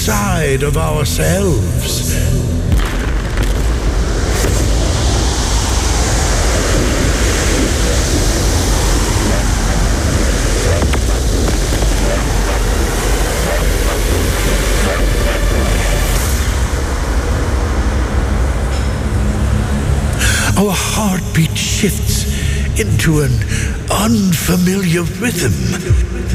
side of ourselves. Our heartbeat shifts into an unfamiliar rhythm.